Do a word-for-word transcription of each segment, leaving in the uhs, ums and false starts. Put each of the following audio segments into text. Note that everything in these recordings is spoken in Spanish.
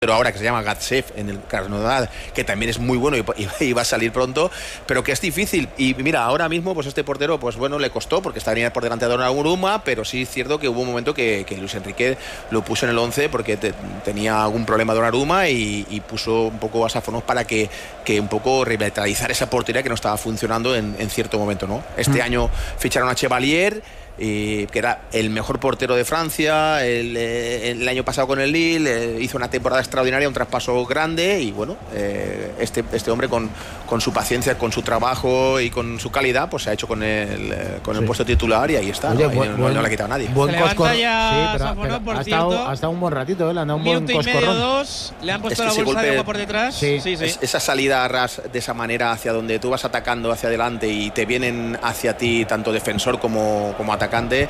pero ahora que se llama Gatsev en el Krasnodar, que también es muy bueno y, y, y va a salir pronto, pero que es difícil. Y mira, ahora mismo pues este portero, pues bueno, le costó porque estaría por delante de Donnarumma, pero sí es cierto que hubo un momento que, que Luis Enrique lo puso en el once porque te, tenía algún problema Donnarumma y, y puso un poco a Safonov para que, que un poco revitalizar esa portería que no estaba funcionando en, en cierto momento, ¿no? Este mm. año ficharon a Chevalier, Eh, que era el mejor portero de Francia el, eh, el año pasado con el Lille, eh, hizo una temporada extraordinaria, un traspaso grande y bueno, eh, este, este hombre con, con su paciencia, con su trabajo y con su calidad, pues se ha hecho con el, eh, con el sí. puesto titular y ahí está. Oye, ¿no? buen, no, buen, no le ha quitado a nadie. Buen se levanta coscor... ya sí, pero, Safonov, pero por ha, cierto, estado, ha estado un buen ratito, ¿eh? Le han dado un buen minuto y coscorrón. medio, dos, le han puesto es la bolsa golpe, de agua por detrás. Sí, sí, sí. Es, esa salida a ras de esa manera hacia donde tú vas atacando hacia adelante y te vienen hacia ti tanto defensor como, como atacante,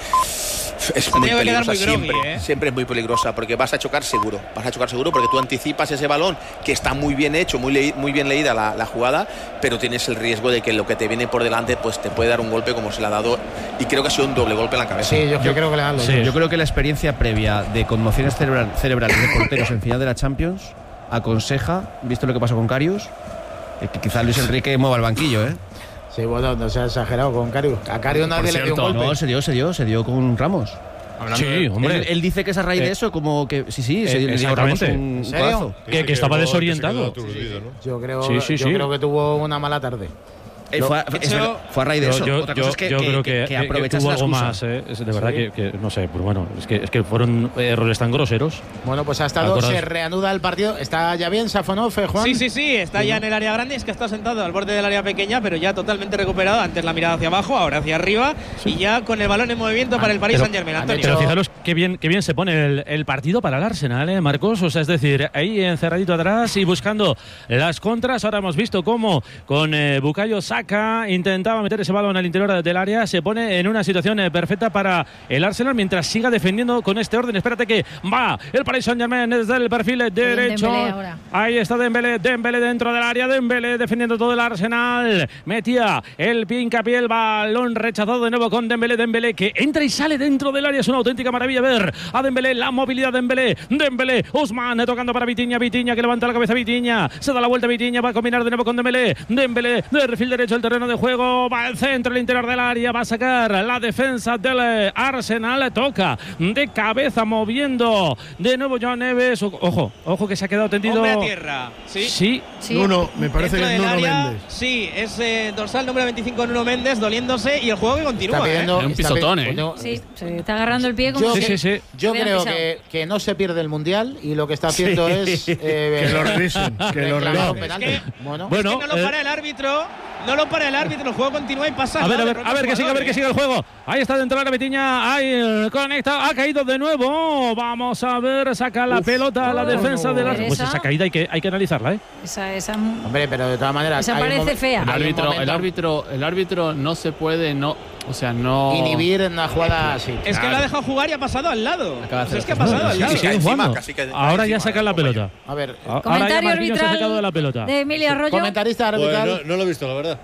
es muy peligrosa muy siempre, groggy, ¿eh? Siempre es muy peligrosa porque vas a chocar seguro, vas a chocar seguro porque tú anticipas ese balón que está muy bien hecho, muy, le, muy bien leída la, la jugada, pero tienes el riesgo de que lo que te viene por delante pues te puede dar un golpe como se le ha dado y creo que ha sido un doble golpe en la cabeza. Sí, yo, yo creo que le dan los sí, dos. Yo creo que la experiencia previa de conmociones cerebral, cerebrales de porteros en final de la Champions aconseja, visto lo que pasó con Karius, que quizá Luis Enrique mueva el banquillo, ¿eh? Sí, bueno, no se ha exagerado con Karius. A Karius nadie le dio un golpe. No, se dio, se dio, se dio con Ramos. Hablando sí, de, hombre. Él, él dice que es a raíz eh, de eso, como que sí, sí, se eh, dio Ramos un, ¿En serio? Que, que, que estaba que desorientado. Que se ¿no? Yo creo, sí, sí, yo sí. creo que tuvo una mala tarde. Eh, fue, a, es verdad, fue a raíz de eso. Yo, Otra yo, cosa es que, yo que, creo que, que, que aprovechase tuvo la algo excusa. más, ¿eh? Es de verdad ¿Sí? que, que, no sé, pero bueno, es que, es que fueron errores tan groseros. Bueno, pues ha estado, ¿Acordados? Se reanuda el partido. ¿Está ya bien Safonov, Juan? Sí, sí, sí, está sí, ya ¿no? en el área grande, es que está sentado al borde del área pequeña, pero ya totalmente recuperado. Antes la mirada hacia abajo, ahora hacia arriba, sí. y ya con el balón en movimiento ah, para el Paris Saint-Germain. Antonio. Pero fijaros qué bien, qué bien se pone el, el partido para el Arsenal, ¿eh, Marcos? O sea, es decir, ahí encerradito atrás y buscando las contras. Ahora hemos visto cómo con eh, Bukayo Saka intentaba meter ese balón al interior del área, se pone en una situación eh, perfecta para el Arsenal mientras siga defendiendo con este orden. Espérate que va el Paris Saint-Germain desde el perfil derecho. Ahí está Dembélé, Dembélé dentro del área, Dembélé defendiendo todo el Arsenal. Metía el pie hincapié, el balón rechazado de nuevo con Dembélé, Dembélé que entra y sale dentro del área. Es una auténtica maravilla ver a Dembélé, la movilidad de Dembélé, Dembélé, Ousmane tocando para Vitinha, Vitinha que levanta la cabeza, Vitinha, se da la vuelta Vitinha, va a combinar de nuevo con Dembélé, Dembélé de perfil derecho del terreno de juego, va al centro, el interior del área, va a sacar la defensa del Arsenal, toca de cabeza moviendo de nuevo Joao Neves, ojo, ojo que se ha quedado tendido. Hombre a tierra, sí. Sí. sí. Nuno, me parece que es Nuno área, Méndez. Sí, es eh, dorsal número veinticinco Nuno Méndez doliéndose y el juego que continúa. Pidiendo, ¿eh? Un pisotón, ¿eh? Sí, se está agarrando el pie como yo, sí, que, sí, sí. Yo creo que, que no se pierde el Mundial y lo que está haciendo sí. es eh, que lo revisen, que lo revisen. Es que, bueno, bueno, es que no lo para eh, el árbitro, no lo para el árbitro, el juego continúa y pasa. A ver, a ver, a ver que siga, a ver que siga el juego. Ahí está dentro de la Vitinha, ahí conecta, ha caído de nuevo. Vamos a ver, saca la Uf, pelota a la defensa no, de la. Pues esa caída hay que hay que analizarla, ¿eh? Esa, esa. Hombre, pero de todas maneras. Esa parece fea. El árbitro, el árbitro, el árbitro no se puede, no, o sea, no inhibir en una jugada así. Es que lo ha dejado jugar y ha pasado al lado. Pues es que ha no, pasado al lado. Sí, encima, ahora ya sacan la pelota. A ver, ahora comentario ya arbitral se ha sacado de la pelota. De Emilia Arroyo. Comentarista arbitral. Pues no, no lo he visto, la verdad.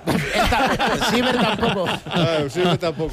Silver tampoco. Claro, Silver tampoco,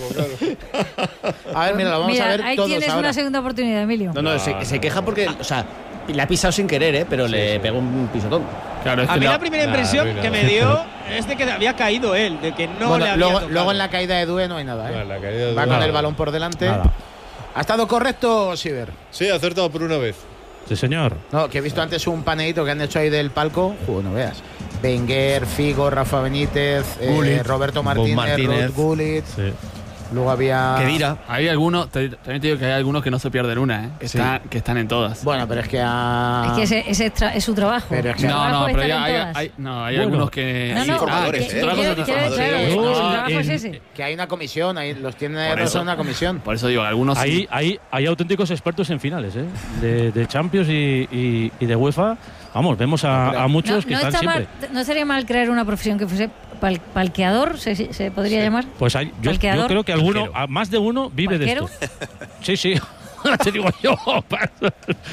claro. A ver, mira, lo vamos mira, a ver ahí todos tienes ahora. Una segunda oportunidad, Emilio. No, no, se, se queja porque, o sea, le ha pisado sin querer, ¿eh? Pero sí, le sí. pegó un pisotón. Claro, es a que mí la, la primera impresión nah, que me dio es de que había caído él, de que no bueno, le había luego, tocado. luego en la caída de Due no hay nada, ¿eh? Nah, la caída de Va Due. con Nada. el balón por delante. Nada. ¿Ha estado correcto, Siver? Sí, ha acertado por una vez. Sí, señor. No, que he visto antes un paneíto que han hecho ahí del palco. Juego, no veas. Wenger, Figo, Rafa Benítez, eh, Roberto Martínez, Martínez. Ruud Gullit. Sí. Luego había. ¿Qué dirá? Hay algunos, te, también te digo que hay algunos que no se pierden una, ¿eh? Que, sí. están, que están en todas. Bueno, pero es que ha... Es que ese, ese es, tra- es su trabajo. Pero es que no, no, pero ya hay, hay, hay, no, hay bueno. algunos que. No, no, ah, que, que, ¿eh? que, que, que, claro, Sí. su No, trabajo en, es ese. Que hay una comisión, ahí los tiene Por eso. una comisión. Por eso digo, algunos. Hay, sí. hay, hay auténticos expertos en finales, ¿eh? De, de Champions y, y, y de UEFA. Vamos, vemos a, a muchos no, que no están está siempre. Mal, no sería mal crear una profesión que fuese pal, palqueador, ¿se, se podría sí. llamar? Pues hay, yo, yo creo que alguno, a más de uno vive ¿Palquero? de esto. Sí, sí. Te digo yo. Yo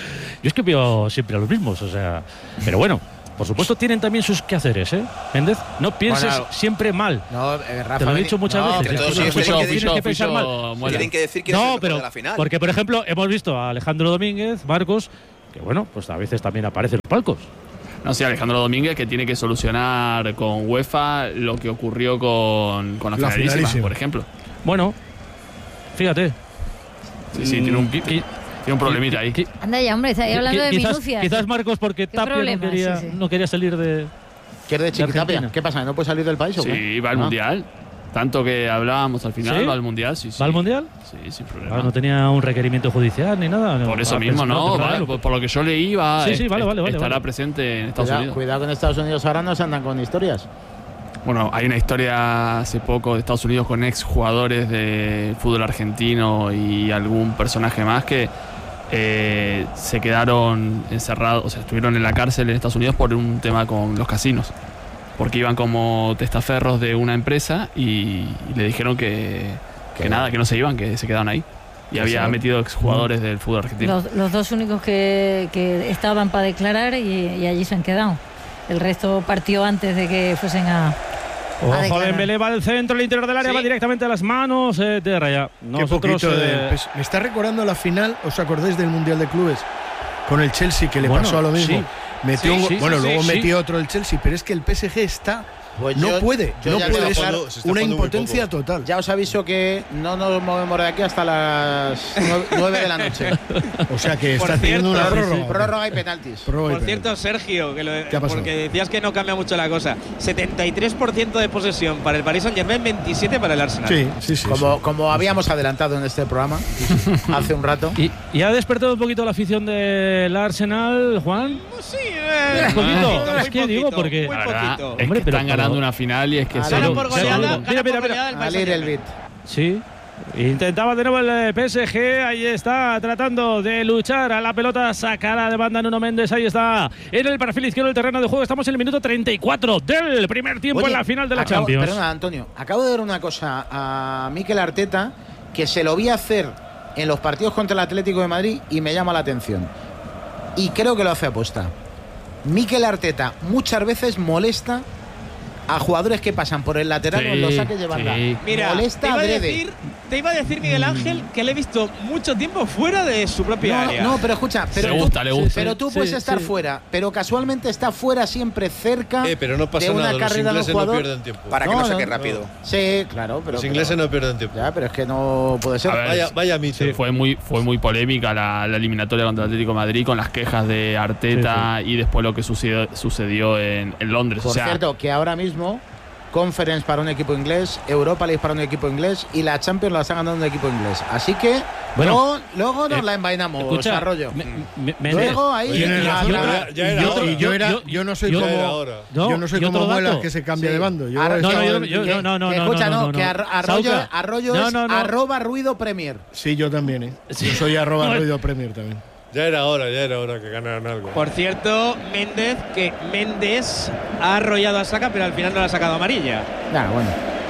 es que veo siempre a los mismos, o sea. Pero bueno. Por supuesto tienen también sus quehaceres, ¿eh? Méndez, no pienses bueno, siempre mal. No, eh, Rafa, te lo he dicho muchas no, veces. Todos tienes ficho, que ficho, pensar ficho, mal. Tienen que decir que no, es el pero de la final. Porque, por ejemplo, hemos visto a Alejandro Domínguez, Marcos, que bueno, pues a veces también aparecen los palcos. No sé, Alejandro Domínguez, que tiene que solucionar con UEFA lo que ocurrió con, con la, La finalísima, finalísima. por ejemplo. Bueno, fíjate. Sí, sí, tiene un, Qui- qui- tiene un problemita ahí. qui- Anda ya, hombre, está ahí hablando qui- de quizás, minucias. quizás Marcos porque ¿Qué Tapia no problema? quería, Sí, sí. no quería salir de... ¿Qué es de Chiquitapia? Argentina. ¿Qué pasa? ¿No puede salir del país o qué? Sí, va al Ah. Mundial. Tanto que hablábamos al final, ¿Sí? va al Mundial, sí, sí. ¿Va al Mundial? Sí, sin problema. Ah, no tenía un requerimiento judicial ni nada. Por eso Ah, mismo, pensaba- no, pensaba- va, por, por lo que yo leí, va, Sí, sí, est- vale, vale, vale, estará vale. presente en Estados Cuidado, Unidos. cuidado con Estados Unidos, ahora no se andan con historias. Bueno, hay una historia hace poco de Estados Unidos con ex jugadores de fútbol argentino y algún personaje más que eh, se quedaron encerrados, o sea, estuvieron en la cárcel en Estados Unidos por un tema con los casinos. Porque iban como testaferros de una empresa y, y le dijeron que, que nada, que no se iban, que se quedaban ahí. Y había sabe? metido exjugadores del fútbol argentino. Los, los dos únicos que, que estaban para declarar y, y allí se han quedado. El resto partió antes de que fuesen a. a Ojo, declarar. Dembélé va al centro, el interior del área Sí. va directamente a las manos eh, de Raya. Qué Nosotros, poquito eh, del P S G. Me está recordando la final, ¿os acordáis del Mundial de Clubes? Con el Chelsea, que le Bueno, pasó a lo mismo. sí. Metió Sí, un go- sí, bueno, sí, luego sí. metió otro el Chelsea, pero es que el P S G está. Pues no yo- puede, yo no ya puede. te Es digo, claro, se está una jugando muy impotencia poco. total. Ya os aviso que no nos movemos de aquí hasta las nueve- nueve de la noche. O sea que Por está teniendo una cierto, prórroga. Prórroga y penaltis. Prórroga y Por penalti. cierto, Sergio, que lo, ¿Qué ha pasado? porque decías que no cambia mucho la cosa. setenta y tres por ciento de posesión para el Paris Saint-Germain, veintisiete para el Arsenal. Sí, sí, sí. Como, como habíamos adelantado en este programa hace un rato. Y, y ha despertado un poquito la afición del Arsenal, Juan. Sí, eh, Un poquito. muy Es que digo, porque- muy La verdad, poquito. es Hombre, que pero están para- ganando una final y es que Ah, se Gana Solo- por solo- goleada, mira, gana mira, por mira. goleada el A Paris Little Saint-Germain. bit. Sí. Intentaba de nuevo el P S G, ahí está, tratando de luchar a la pelota sacada de banda Nuno Méndez, ahí está, en el perfil izquierdo del terreno de juego, estamos en el minuto treinta y cuatro del primer tiempo Oye, en la final de la acabo- Champions. Perdona, Antonio. Acabo de ver una cosa a Mikel Arteta que se lo vi hacer en los partidos contra el Atlético de Madrid y me llama la atención. Y creo que lo hace aposta. Mikel Arteta muchas veces molesta a jugadores que pasan por el lateral Sí, o en los saques de banda. sí. Mira, te molesta iba, a adrede. decir, te iba a decir, Miguel Ángel, que le he visto mucho tiempo fuera de su propia No, área. no, pero escucha, pero Le tú, gusta, le gusta. pero tú Sí, puedes sí, estar sí. fuera, pero casualmente está fuera siempre cerca Eh, pero no pasa de una nada, los carrera de un ingleses no jugador. pierden tiempo. Para que No, no no, saque no. rápido. Sí, claro, pero Los ingleses pero- no pierden tiempo. Ya, pero es que no puede ser. A ver, Vaya, vaya mito. Fue muy, fue muy polémica la, la eliminatoria contra el Atlético de Madrid con las quejas de Arteta y después lo que sucedió, sucedió en, en Londres. Por o sea, cierto, que ahora mismo Conference para un equipo inglés, Europa League para un equipo inglés y la Champions la está ganando un equipo inglés. Así que Bueno, luego, luego nos eh, la envainamos, Escucha, Arroyo. me- me- me- Luego ahí Tienes la- razón, la- ya- ya era y yo, hora. y yo era, Yo- yo no soy yo- Ya era como, hora. No, yo no soy y otro como Muelas dato. que se cambia Sí. de bando. Yo Ahora- he No, no, estado yo, en- yo- que- no, no, no, que no, escucha, no, no, no, que no. Ar- Arroyo, Sauca. Arroyo No, es no, no. arroba ruido Premier. Sí, yo también, ¿eh? Yo soy arroba ruido Premier también. Ya era hora, ya era hora que ganaran algo. Por cierto, Méndez, que Méndez ha arrollado a Saka, pero al final no le ha sacado amarilla. Ya, bueno.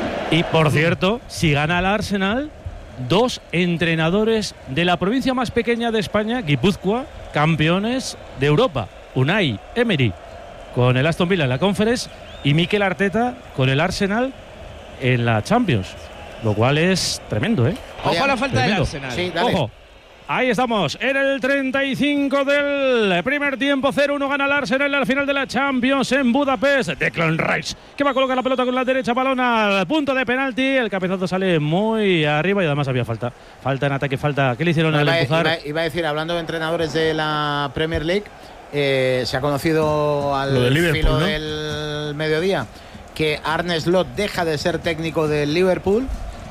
Y por cierto, si gana el Arsenal, dos entrenadores de la provincia más pequeña de España, Guipúzcoa, campeones de Europa. Unai Emery con el Aston Villa en la Conference y Mikel Arteta con el Arsenal en la Champions. Lo cual es tremendo, ¿eh? Ojo a la falta del Tremendo. Arsenal. Sí, dale. Ojo. Ahí estamos, en el treinta y cinco del primer tiempo, cero uno gana el Arsenal en la final de la Champions en Budapest. Declan Rice, que va a colocar la pelota con la derecha, balón al punto de penalti. El cabezazo sale muy arriba y además había falta. Falta en ataque, falta. ¿Qué le hicieron al Iba, empujar? iba- iba a decir, hablando de entrenadores de la Premier League, eh, se ha conocido al Lo del Liverpool, filo ¿no? del mediodía que Arne Slot deja de ser técnico del Liverpool.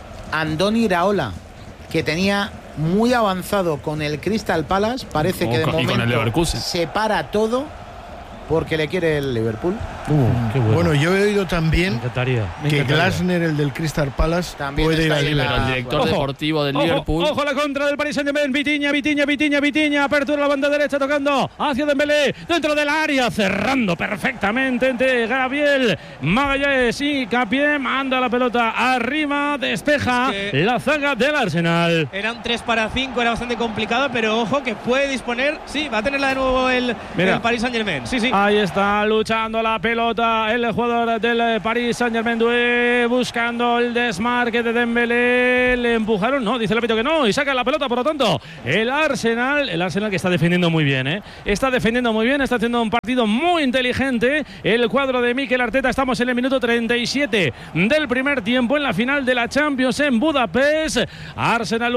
Andoni Iraola, que tenía muy avanzado con el Crystal Palace, parece O que de con- y con el momento Leverkusen. se para todo porque le quiere el Liverpool. Uh, qué bueno. Bueno, yo he oído me también encantaría. me que encantaría. Glasner, el del Crystal Palace, También puede ir está al ahí la- Liverpool. pero el director Ojo, deportivo del Ojo, Liverpool. ojo la contra del Paris Saint-Germain. Vitiña, Vitiña, Vitiña, Vitiña. Apertura la banda derecha tocando hacia Dembélé. Dentro del área, cerrando perfectamente entre Gabriel Magallanes y Capié. Manda la pelota arriba, despeja Es que- la zaga del Arsenal. Era un tres para cinco, era bastante complicado, pero ojo que puede disponer. Sí, va a tenerla de nuevo el, Mira. el Paris Saint-Germain. Sí, sí. Ahí está luchando la pelota pelota el jugador del Paris Saint-Germain, buscando el desmarque de Dembélé. Le empujaron, no, dice el árbitro que no, y saca la pelota. Por lo tanto, el Arsenal, el Arsenal que está defendiendo muy bien, ¿eh? Está defendiendo muy bien, está haciendo un partido muy inteligente. El cuadro de Mikel Arteta, estamos en el minuto treinta y siete del primer tiempo en la final de la Champions en Budapest. Arsenal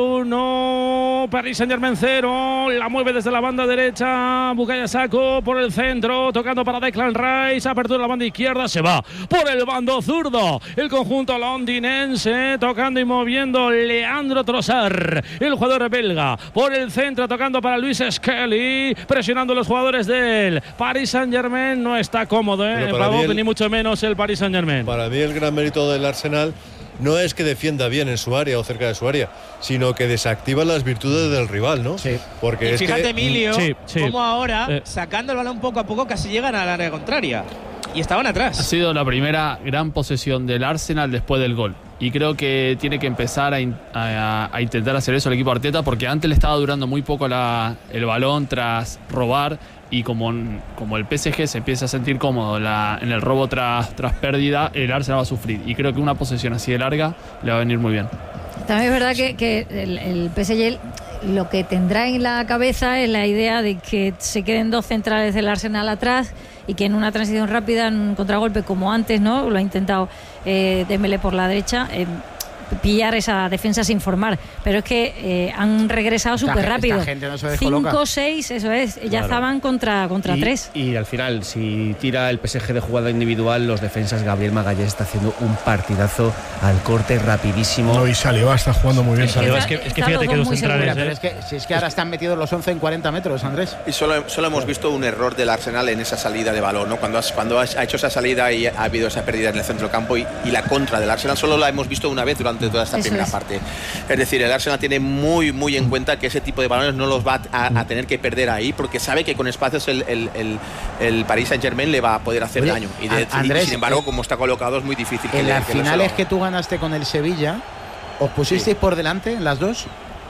uno, Paris Saint-Germain cero. La mueve desde la banda derecha Bukayo Saka por el centro, tocando para Declan Rice, apertura la banda izquierda, se va por el bando zurdo el conjunto londinense, tocando y moviendo Leandro Trossard, el jugador belga, por el centro, tocando para Luis Skelly, presionando los jugadores del Paris Saint-Germain. No está cómodo, ¿eh? Pavón, ni mucho menos el Paris Saint-Germain. Para mí el gran mérito del Arsenal no es que defienda bien en su área o cerca de su área, sino que desactiva las virtudes del rival, ¿no? Sí. Porque y es fíjate, que, Emilio, sí, sí. cómo ahora, eh. sacando el balón poco a poco, casi llegan al área contraria. Y estaban atrás. Ha sido la primera gran posesión del Arsenal después del gol. Y creo que tiene que empezar a, in, a, a intentar hacer eso el equipo Arteta, porque antes le estaba durando muy poco la, el balón tras robar. Y como, como el P S G se empieza a sentir cómodo la, en el robo tras, tras pérdida, el Arsenal va a sufrir. Y creo que una posesión así de larga le va a venir muy bien. También es verdad que, que el, el P S G lo que tendrá en la cabeza es la idea de que se queden dos centrales del Arsenal atrás y que en una transición rápida, en un contragolpe como antes, ¿no? Lo ha intentado eh, Dembélé por la derecha. Eh, pillar esa defensa sin formar, pero es que eh, han regresado súper rápido. Esta gente no se descoloca. cinco seis, eso es, ya Claro. estaban contra, contra y, tres. Y al final, si tira el P S G de jugada individual, los defensas, Gabriel Magalhães está haciendo un partidazo al corte rapidísimo. No, y Saliba está jugando muy bien. Es que, Está- es que, es que están fíjate los que dos los muy centrales. Mira, pero ¿eh? es que, si es que ahora están metidos los once en cuarenta metros, Andrés. Y solo, solo hemos visto un error del Arsenal en esa salida de balón, ¿no? Cuando, has, cuando has, ha hecho esa salida y ha habido esa pérdida en el centro del campo y, y la contra del Arsenal solo la hemos visto una vez durante toda esta Eso primera es. parte. Es decir, el Arsenal tiene muy muy en cuenta que ese tipo de balones no los va a, a tener que perder ahí, porque sabe que con espacios el, el, el, el Paris Saint-Germain le va a poder hacer Oye, daño. Y, de, a- Andrés, y sin embargo, eh, como está colocado, es muy difícil que En le- las que le finales se que lo- tú ganaste con el Sevilla, ¿os pusisteis por delante en las dos?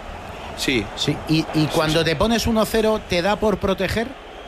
Sí. Sí. Y, y cuando te pones uno cero, ¿te da por proteger?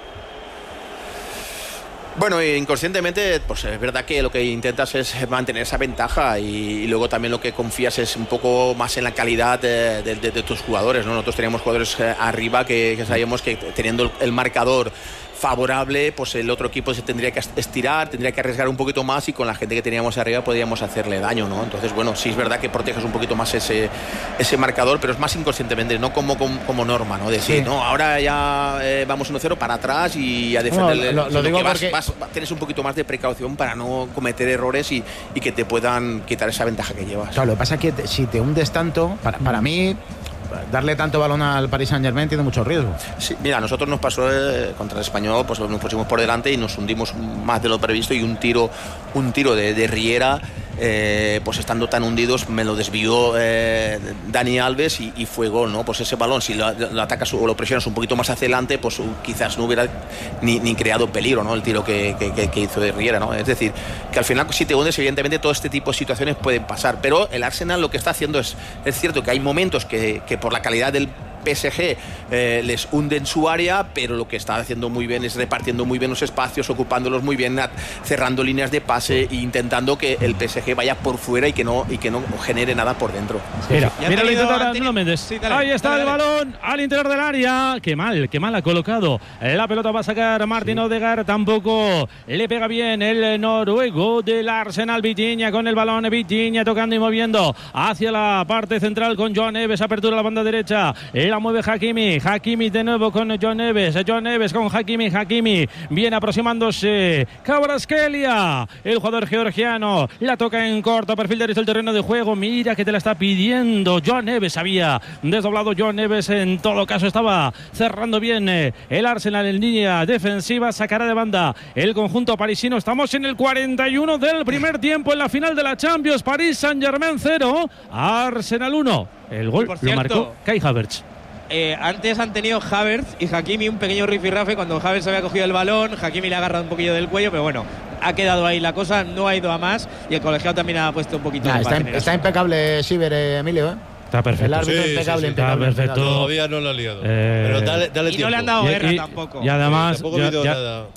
Bueno, inconscientemente, pues es verdad que lo que intentas es mantener esa ventaja y, y luego también lo que confías es un poco más en la calidad de, de- de- de tus jugadores, ¿no? Nosotros teníamos jugadores eh, arriba que, que sabíamos que teniendo el, el marcador favorable, pues el otro equipo se tendría que estirar, tendría que arriesgar un poquito más y con la gente que teníamos arriba podíamos hacerle daño, ¿no? Entonces, bueno, sí es verdad que proteges un poquito más ese, ese marcador, pero es más inconscientemente, no como, como, como norma, ¿no? Decir, Sí. no, ahora ya eh, vamos uno cero para atrás y a Bueno, defender. lo- lo digo que vas, porque- vas- tienes un poquito más de precaución para no cometer errores y, y que te puedan quitar esa ventaja que llevas. Claro, lo que pasa es que te- si te hundes tanto, para, para mí, darle tanto balón al Paris Saint-Germain tiene mucho riesgo. Sí, mira, a nosotros nos pasó eh, contra el Español, pues nos pusimos por delante y nos hundimos más de lo previsto y un tiro, un tiro de, de Riera, eh, pues estando tan hundidos, me lo desvió eh, Dani Alves y, y fue gol, ¿no? Pues ese balón, si lo, lo atacas o lo presionas un poquito más hacia adelante, pues uh, quizás no hubiera ni, ni creado peligro, ¿no? El tiro que, que, que- que hizo de Riera, ¿no? Es decir, que al final si te hundes, evidentemente todo este tipo de situaciones pueden pasar, pero el Arsenal lo que está haciendo es, es cierto que hay momentos que, que por la calidad del P S G eh, les hunde en su área, pero lo que está haciendo muy bien es repartiendo muy bien los espacios, ocupándolos muy bien, cerrando líneas de pase e intentando que el P S G vaya por fuera y que no y que no genere nada por dentro. Mira, Ya ha mira lo tenido- intenta han tenido- Nuno Méndez. Sí, dale, Ahí está dale, el dale. balón al interior del área. Qué mal, qué mal ha colocado. La pelota va a sacar Martin Odegaard. Tampoco le pega bien el noruego del Arsenal. Vitinha con el balón. Vitinha tocando y moviendo hacia la parte central con Joao Neves. Apertura a la banda derecha. La mueve Hakimi. Hakimi de nuevo con Joao Neves. Joao Neves con Hakimi. Hakimi viene aproximándose. Kvaratskhelia, el jugador georgiano. La toca en corto. Perfil derecho del terreno de juego. Mira que te la está pidiendo Joao Neves. Había desdoblado Joao Neves. En todo caso estaba cerrando bien eh, el Arsenal en línea defensiva. Sacará de banda el conjunto parisino. Estamos en el cuarenta y uno del primer tiempo en la final de la Champions. Paris Saint-Germain cero, Arsenal uno. El gol Por lo cierto, marcó Kai Havertz. Eh, antes han tenido Havertz y Hakimi un pequeño rifirrafe cuando Havertz había cogido el balón. Hakimi le ha agarrado un poquillo del cuello, pero bueno, ha quedado ahí la cosa, no ha ido a más y el colegiado también ha puesto un poquito Nah, de está, margen en está eso. impecable Siver, eh, Emilio. ¿eh? Está perfecto. El árbitro Sí, sí, impecable, sí, impecable. está perfecto. Todavía no lo ha liado. Eh, Pero dale, dale Y tiempo. no le han dado Y- guerra y- tampoco. y además, Tampoco ha ya- habido ya- nada.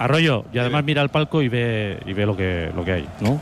Arroyo, y además mira al palco y ve y ve lo que lo que hay, ¿no?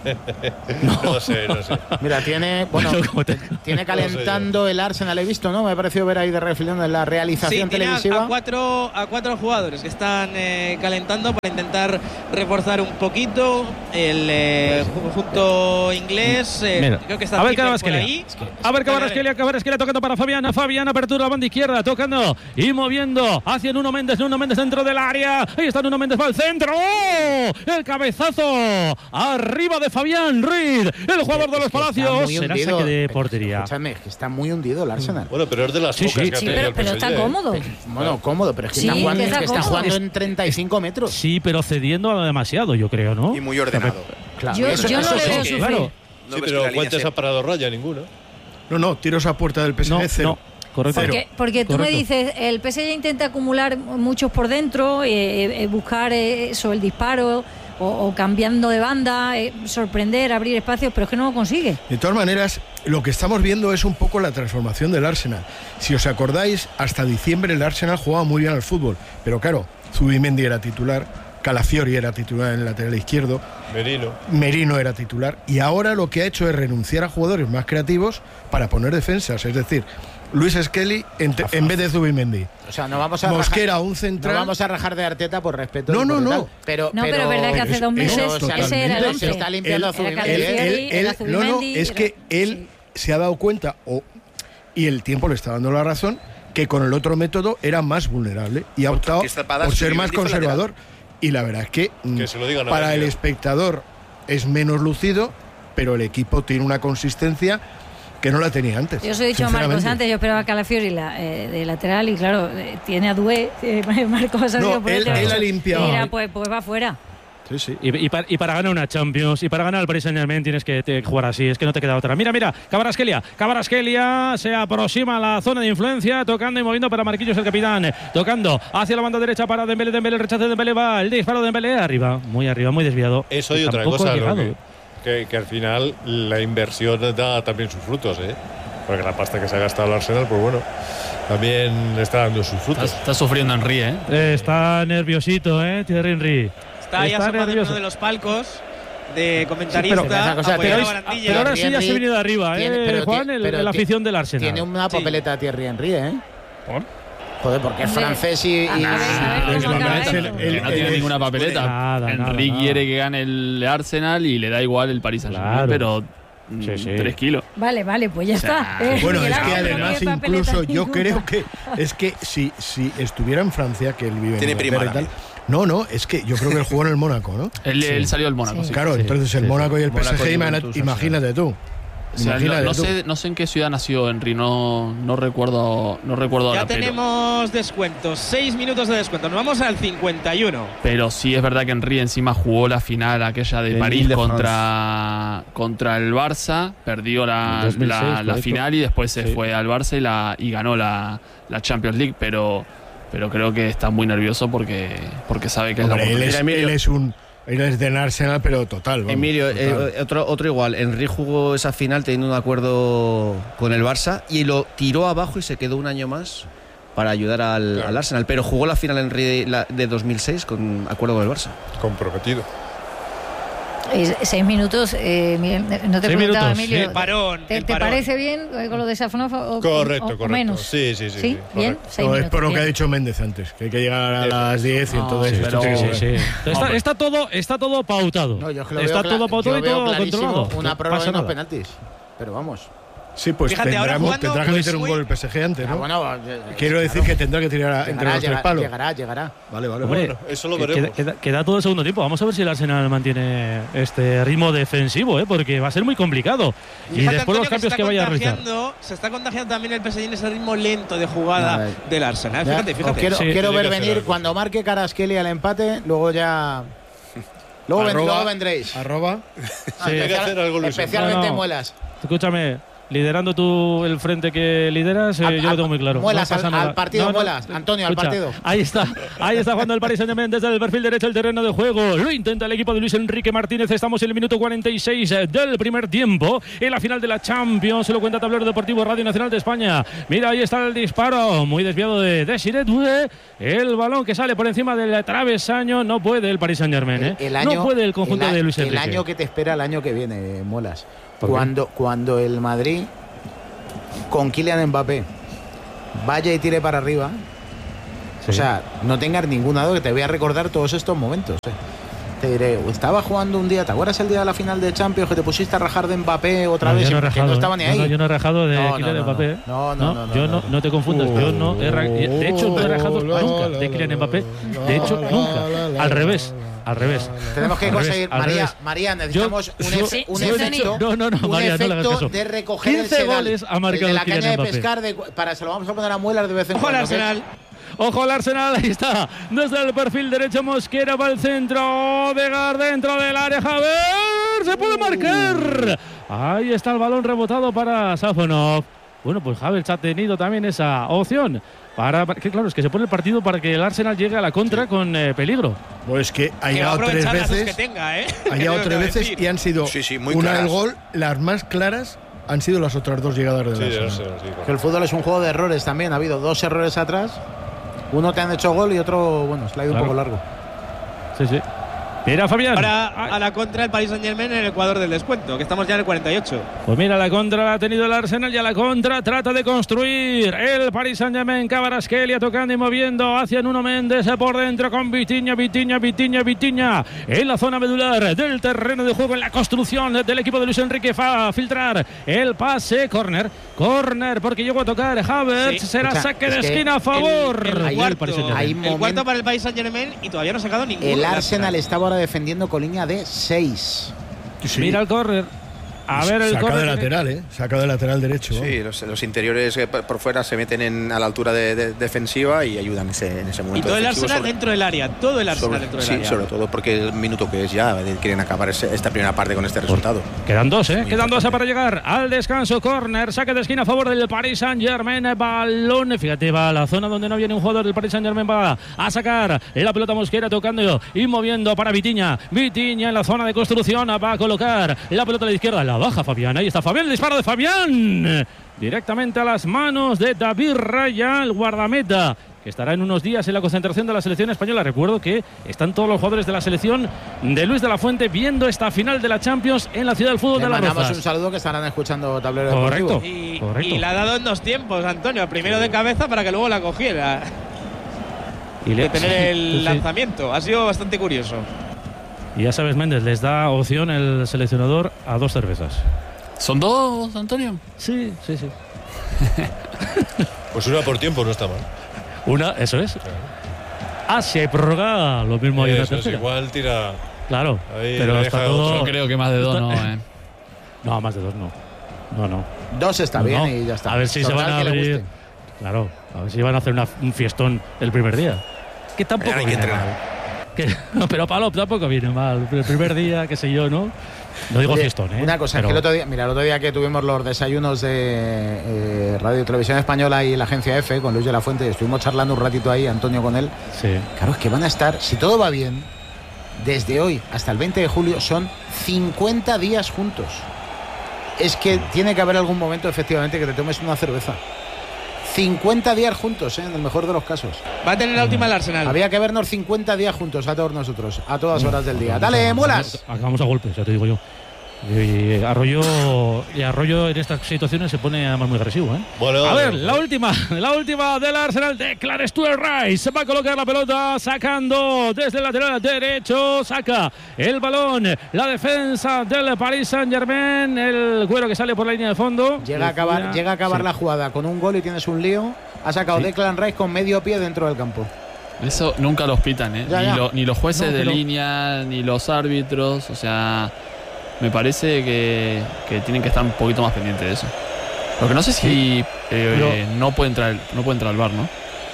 no, no sé, no sé. Mira, tiene bueno, tiene calentando el Arsenal, he visto, ¿no? Me ha parecido ver ahí de refilón en la realización sí, televisiva. A cuatro, a cuatro jugadores que están eh, calentando para intentar reforzar un poquito el eh, conjunto inglés. Eh, creo que está a ver Piper por Kvaratskhelia. ahí. A ver Kvaratskhelia, Kvaratskhelia tocando para Fabián. Fabián, apertura a banda izquierda, tocando y moviendo hacia Nuno Méndez. Nuno Méndez dentro del área. Ahí está Nuno Méndez, va al centro. ¡Oh! El cabezazo arriba de Fabián Ruiz, el jugador es de los que Palacios. Será Saque de pero, portería. Escúchame, que está muy hundido el Arsenal. Bueno, pero es de las sí, pocas sí. que ha Sí, tenido pero, el pero P S G, está ¿eh? cómodo. Bueno, cómodo, pero es que Sí, está jugando, que está que está cómodo. jugando en treinta y cinco metros. Sí, pero cediendo demasiado, yo creo, ¿no? Y muy ordenado. Claro, Yo, eso- yo no eso le sí veo que- sufrir. Claro. No Sí, ves que pero la línea ¿cuántos se- ha parado raya? Ninguno. No, no, tiros a puerta del P S G No, cero. no, correcto. Porque, porque tú Correcto. me dices, el P S G intenta acumular muchos por dentro, eh, eh, buscar eh, eso, el disparo, o, o cambiando de banda, eh, sorprender, abrir espacios, pero es que no lo consigue. De todas maneras, lo que estamos viendo es un poco la transformación del Arsenal. Si os acordáis, hasta diciembre el Arsenal jugaba muy bien al fútbol, pero claro, Zubimendi era titular, Calafiori era titular en el lateral izquierdo, Merino. Merino era titular, y ahora lo que ha hecho es renunciar a jugadores más creativos para poner defensas, es decir, Luis Skelly en, te- en vez de Zubimendi. O sea, no vamos a Mosquera, rajar, un central. no vamos a rajar de Arteta por respeto. No, y no, por no. tal, Pero, No, pero es verdad que hace es- dos meses eso ese era el totalmente. once. Se está limpiando Él- a Zubimendi. Era él, Calafiori, él- era él- no, no, Zubimendi, es que era- él se ha dado cuenta, o, y el tiempo le está dando la razón, que con el otro método era más vulnerable y ha optado que esta espada por ser Zubimendi más fue conservador. Y la verdad es que, mm, Que se lo digan a para el Wenger. espectador es menos lucido, pero el equipo tiene una consistencia que no la tenía antes. Yo os he dicho a Marcos sinceramente. antes, yo esperaba a Calafiori la, eh, de lateral y claro, eh, tiene a Dué, eh, Marcos ha No, sido por él- este, él ha limpiado. Mira, pues, pues va fuera. Sí, sí. Y, y, para, y para ganar una Champions y para ganar el Paris Saint-Germain tienes que te- jugar así, es que no te queda otra. Mira, mira, Kvaratskhelia, Kvaratskhelia se aproxima a la zona de influencia, tocando y moviendo para Marquinhos el capitán, tocando hacia la banda derecha para Dembélé, Dembélé, el rechazo de Dembélé, va el disparo de Dembélé, arriba, muy arriba, muy desviado. Eso y Y otra tampoco cosa, ha lo llegado. que, que, que al final la inversión da también sus frutos, ¿eh? Porque la pasta que se ha gastado el Arsenal, pues bueno, también está dando sus Está, frutos. está sufriendo Henry, ¿eh? Eh, está nerviosito, ¿eh? Thierry Henry. Está ahí Está asomado en nervioso. uno de los palcos de Sí, comentarista. pero esa cosa, apoyando pero a es- Barandilla. Pero ahora sí ya Henry se ha venido de arriba, tiene- ¿eh, pero Juan? ti- El, pero la ti- afición del Arsenal. Tiene una Sí. papeleta Thierry Henry, ¿eh? ¿Por? Joder, porque es Hombre, francés y. y- a ver, a ver Es cómo la acaba verdad, esto. el- el- Que no tiene el- ninguna papeleta. Nada, nada, Henry nada. quiere que gane el Arsenal y le da igual el Paris Saint-Germain, Claro. pero mm, Sí, sí. tres kilos. Vale, vale, pues ya O sea, está. Eh, Bueno, Miguel es que Ángel no además tiene papeleta incluso yo ninguna. creo que es que si, si estuviera en Francia, que él vive en Tiene Inglaterra prima y tal, no, no, es que yo creo que él jugó en el Mónaco, ¿no? Él, él salió del Mónaco, Sí. sí. Claro, Sí, entonces el sí, Mónaco sí. y el P S Mónaco y G, imagina- Juventus, imagínate tú. O sea, no, Imagínate no tú. sé, no sé en qué ciudad nació Henry, no, no recuerdo, no recuerdo Ya ahora, pero, tenemos descuentos, seis minutos de descuento. Nos vamos al cincuenta y uno. pero sí es verdad que Henry encima jugó la final aquella de El París Lille de contra, contra el Barça, perdió la, En dos mil seis, la, la correcto. final y después se Sí. fue al Barça y, la, y ganó la, la Champions League, pero, pero creo que está muy nervioso porque, porque sabe que es la Hombre, él, oportunidad. es, Mira, Emilio. él es un él es del Arsenal, pero total. vamos, Emilio, total. eh, otro, otro igual. Henry jugó esa final teniendo un acuerdo con el Barça y lo tiró abajo y se quedó un año más para ayudar al, Claro. al Arsenal. Pero jugó la final Henry de, la- de dos mil seis con acuerdo con el Barça. Comprometido. Eh, seis minutos, eh, Miguel, no te Seis preguntaba, minutos, Emilio. el parón, ¿Te, el te parón. parece bien eh, con lo de Safonov o, o- Correcto, o- o correcto. menos? Sí, sí, sí, sí, ¿Bien? correcto. Seis No, es minutos, por lo que bien. ha dicho Méndez antes, que hay que llegar a las diez y No, entonces sí, esto pero- tiene que Sí, ser. sí. Está, está todo, está todo pautado. No, yo es que lo está veo todo cla- pautado yo y veo todo clarísimo controlado. una No prórroga pasa y unos nada. penaltis. Pero vamos. Sí, pues Fíjate, ahora tendremos- jugando, tendrá que pues, meter un muy- gol el P S G antes, Ah, ¿no? bueno, eh, Quiero decir que tendrá que tirar a- entre llegará, los tres llegará, palos. llegará, llegará. Vale, vale. Hombre, Bueno, eso lo que- veremos. Queda, queda- queda todo el segundo tiempo. Vamos a ver si el Arsenal mantiene este ritmo defensivo, ¿eh? Porque va a ser muy complicado. Y, Fíjate, después Antonio, los que cambios se que está vaya a realizar. contagiando- Se está contagiando también el P S G en ese ritmo lento de jugada Nada. del Arsenal. Ya, Fíjate, os fíjate. quiero, Sí. quiero Tiene ver que hacer venir algo. cuando marque Kvaratskhelia al empate, luego ya. Luego, ven- Arroba- luego vendréis. Arroba. Ah, Sí. Hay que hacer algo, Luis. especialmente No, no. muelas. Escúchame, liderando tú el frente que lideras, eh, Al- yo lo al- tengo muy claro. Muelas, No pasa al- nada. al partido, No, no, Muelas. Antonio, al escucha, partido. Ahí está, ahí está jugando el Paris Saint-Germain desde el perfil derecho del terreno de juego. Lo intenta el equipo de Luis Enrique Martínez. Estamos en el minuto cuarenta y seis del primer tiempo. En la final de la Champions, se lo cuenta Tablero Deportivo Radio Nacional de España. Mira, ahí está el disparo, muy desviado de Desiré Doué. El balón que sale por encima del travesaño. No puede el Paris Saint-Germain, ¿eh? El, el año, no puede el conjunto el a- de Luis Enrique. El año que te espera el año que viene, Muelas. ¿Por qué? Cuando, cuando el Madrid con Kylian Mbappé vaya y tire para arriba, Sí. o sea, no tengas ninguna duda que te voy a recordar todos estos momentos. eh. Te diré, estaba jugando un día, ¿te acuerdas el día de la final de Champions que te pusiste a rajar de Mbappé otra No, vez? yo no he que rajado, no ¿eh? estaba ni No, ahí. no, yo no he rajado de No, Kylian no, no, Mbappé. no, no, no, no, yo no, no. no te confundas. Yo no he ra- de hecho, no he rajado Oh, la, nunca la, de Kylian la, Mbappé. la, De hecho, la, nunca. la, la, Al la, revés. la, Al revés. Tenemos que Al conseguir, revés, al María, revés. María, necesitamos Yo- un, yo- efe- un sí, efecto, No, no, no, un María, no le hagas efecto caso. de recoger el quince sedal, goles ha el marcado de la Kylian caña de Mbappé. pescar, de, para se lo vamos a poner a Muelas de vez en Ojo al cuando. ¿ves? Arsenal. Ojo al Arsenal, ahí está. Desde el perfil derecho, Mosquera va al centro. Odegaard dentro del área. Javier, se puede marcar. Ahí está el balón rebotado para Safonov. Bueno, pues Havertz ha tenido también esa opción. Para, que claro, es que se pone el partido para que el Arsenal llegue a la contra con eh, peligro. Pues que ha Que va a llegado tres aprovechar las dos que veces, tenga, ¿eh? ha llegado Tengo tres que veces decir. y han sido Sí, sí, muy una del claras. gol, las más claras han sido las otras dos llegadas del Sí, Arsenal. no sé, sí, claro. Que el fútbol es un juego de errores también. Ha habido dos errores atrás. Uno te han hecho gol y otro, bueno, se le ha ido Claro. un poco largo. Sí, sí. Mira, Fabián. Ahora a la contra el Paris Saint-Germain en el Ecuador del descuento, que estamos ya en el cuarenta y ocho. Pues mira, la contra la ha tenido el Arsenal y a la contra trata de construir el Paris Saint-Germain. Kvaratskhelia tocando y moviendo hacia Nuno Méndez por dentro con Vitinha, Vitinha, Vitinha, Vitinha en la zona medular del terreno de juego, en la construcción del equipo de Luis Enrique. Va a filtrar el pase, córner, córner, porque llegó a tocar Havertz. Sí. Será Escucha, saque es de que esquina a favor El, el Ahí del cuarto, Paris Saint-Germain. Hay el momento- cuarto para el Paris Saint-Germain y todavía no ha sacado ninguno. El del Arsenal estaba ahora defendiendo con línea de seis. Sí. Mira el córner. A ver el Saca de córner. lateral, ¿eh? Saca de lateral derecho. Sí, los, los interiores eh, por por fuera se meten en, a la altura de, de- defensiva y ayudan en ese, en ese Y momento. todo el defensivo Arsenal sobre- dentro del área, todo el Arsenal sobre- dentro del sí, área. sobre todo porque el minuto que es ya eh, quieren acabar ese- esta primera parte con este resultado. Quedan dos, ¿eh? Muy Quedan dos importante. para llegar al descanso. Corner, saque de esquina a favor del Paris Saint-Germain. Balón, fíjate, va a la zona donde no viene un jugador del Paris Saint-Germain. Va a sacar la pelota Mosquera tocando y moviendo para Vitinha. Vitinha en la zona de construcción. Va a colocar la pelota a la izquierda. La baja Fabián. Ahí está Fabián. El disparo de Fabián. Directamente a las manos de David Raya, el guardameta, que estará en unos días en la concentración de la selección española. Recuerdo que están todos los jugadores de la selección de Luis de la Fuente viendo esta final de la Champions en la ciudad del fútbol Le de las mandamos Rozas. un saludo que estarán escuchando Tablero Correcto. Deportivo. Y, Correcto. y la ha dado en dos tiempos, Antonio. Primero de cabeza para que luego la cogiera. Y, le- De tener sí, el sí. lanzamiento. Ha sido bastante curioso. Y ya sabes, Méndez, les da opción el seleccionador a dos cervezas. ¿Son dos, Antonio? Sí, sí, sí. Pues una por tiempo no está mal. Una, eso es. Ah, si hay prórroga, lo mismo hay una Eso es, tercera. igual tira. Claro, Ahí pero le está deja todo. otro. Yo creo que más de dos no, eh. No, más de dos no. No, no. Dos está No, bien no. y ya está. A ver si se Total, van a que le abrir. guste. Claro, a ver si van a hacer una- un fiestón el primer día. Que tampoco Hay que viene entrenar. mal. Que- no, pero Palop tampoco viene mal. El primer día, qué sé yo, ¿no? No digo Oye, fiestón, ¿eh? Una cosa, es Pero- que el otro día, mira, el otro día que tuvimos los desayunos de eh, Radio y Televisión Española y la agencia F con Luis de la Fuente, estuvimos charlando un ratito ahí, Antonio con él. Sí. Claro, es que van a estar, si todo va bien, desde hoy hasta el veinte de julio son cincuenta días juntos. Es que tiene que haber algún momento, efectivamente, que te tomes una cerveza. cincuenta días juntos, ¿eh? En el mejor de los casos. Va a tener la última el Arsenal. Había que vernos cincuenta días juntos a todos nosotros, a todas horas del día. ¡Dale, muelas! Acabamos a golpes, ya te digo yo. Y Arroyo, y Arroyo en estas situaciones se pone además muy agresivo, ¿eh? Bueno, a ver, bueno. la última, la última del Arsenal de Clarence Stuart Rice. Se va a colocar la pelota, sacando desde el lateral derecho, saca el balón, la defensa del Paris Saint-Germain, el cuero que sale por la línea de fondo. Llega a acabar, Fuera. llega a acabar Sí. la jugada con un gol y tienes un lío. Ha sacado Sí. Declan Rice con medio pie dentro del campo. Eso nunca los pitan, ¿eh? Ya, ni, ya. lo- ni los jueces No, de pero- línea, ni los árbitros. O sea, me parece que, que tienen que estar un poquito más pendientes de eso. Lo que no sé si eh, Pero- no puede entrar, no puede entrar al bar, ¿no?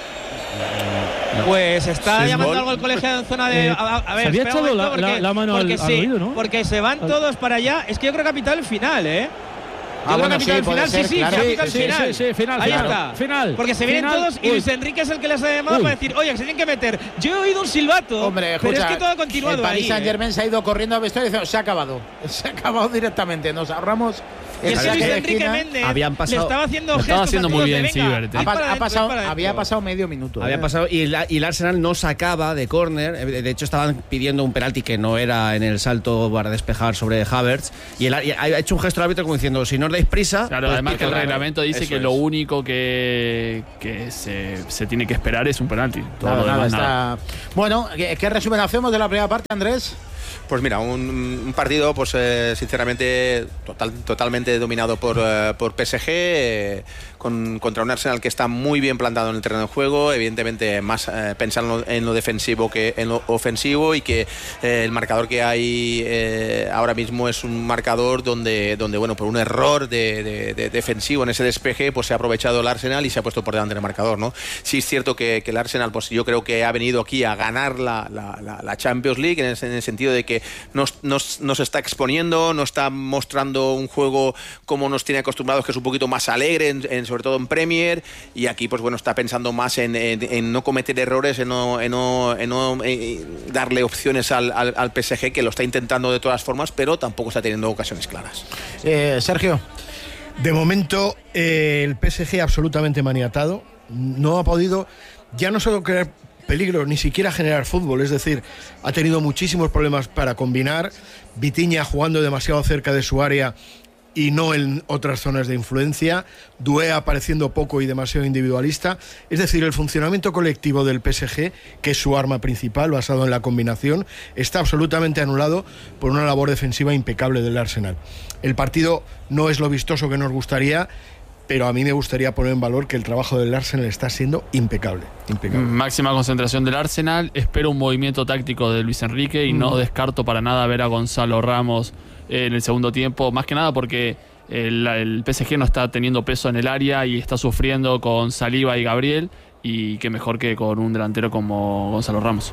Pues está Sí, llamando gol. algo el colegio en zona de. Eh, A, a- a ver, se había espera un echado momento la- la- porque- la mano al- porque al sí, oído, ¿no? Porque se van Al- todos para allá. Es que yo creo que ha pitado el final, ¿eh? Ah, Yo bueno, creo que sí, al puede final, ser, sí, sí, claro. se ha Sí, pitado al sí, final. sí, sí, final, Ahí final, está. final. Porque se vienen Final, todos y uy. Luis Enrique es el que les ha llamado Uy. para decir, oye, que se tienen que meter. Yo he oído un silbato, Hombre, pero es escucha, que todo ha continuado el Paris ahí. Saint ¿eh? Germain se ha ido corriendo al vestuario y dice, se ha acabado. Se ha acabado directamente. Nos ahorramos. Y el ese saque Luis de Enrique esquina. Méndez Habían le pasado- estaba haciendo lo gestos estaba haciendo a muy muy bien, bien, Siebert, ¿eh? Ha, pa- ha pasado, había pasado medio minuto. Había ¿eh? pasado y, la- y el Arsenal no sacaba de córner. eh, De hecho, estaban pidiendo un penalti que no era en el salto para despejar sobre Havertz. Y, el, y ha hecho un gesto al árbitro como diciendo: si no os dais prisa. Claro, pues además que el pitad. reglamento dice Eso que es. lo único que, que se, se tiene que esperar es un penalti. Todo Nada, lo nada, demás, está- nada. Bueno, ¿qué, qué resumen hacemos de la primera parte, Andrés? Pues mira, un, un partido, pues eh, sinceramente, total, totalmente dominado por, eh, por P S G, eh, con, contra un Arsenal que está muy bien plantado en el terreno de juego, evidentemente más eh, pensando en lo defensivo que en lo ofensivo, y que eh, el marcador que hay eh, ahora mismo es un marcador donde, donde bueno, por un error de, de, de defensivo en ese despeje, pues se ha aprovechado el Arsenal y se ha puesto por delante del marcador, ¿no? Sí es cierto que, que el Arsenal, pues yo creo que ha venido aquí a ganar la, la, la, la Champions League, en el, en el sentido de que nos, nos, nos está exponiendo, nos está mostrando un juego como nos tiene acostumbrados, que es un poquito más alegre, en, en, sobre todo en Premier, y aquí pues bueno, está pensando más en, en, en no cometer errores, en no, en no, en no eh, darle opciones al, al, al P S G, que lo está intentando de todas formas, pero tampoco está teniendo ocasiones claras. Eh, Sergio. De momento, eh, el P S G absolutamente maniatado. No ha podido ya no solo crear peligro, ni siquiera generar fútbol. Es decir, ha tenido muchísimos problemas para combinar. Vitinha jugando demasiado cerca de su área y no en otras zonas de influencia. Doué apareciendo poco y demasiado individualista. Es decir, el funcionamiento colectivo del P S G, que es su arma principal, basado en la combinación, está absolutamente anulado por una labor defensiva impecable del Arsenal. El partido no es lo vistoso que nos gustaría, pero a mí me gustaría poner en valor que el trabajo del Arsenal está siendo impecable. impecable. Máxima concentración del Arsenal. Espero un movimiento táctico de Luis Enrique y mm. no descarto para nada ver a Gonzalo Ramos en el segundo tiempo. Más que nada porque el, el P S G no está teniendo peso en el área y está sufriendo con Saliba y Gabriel. Y qué mejor que con un delantero como Gonzalo Ramos.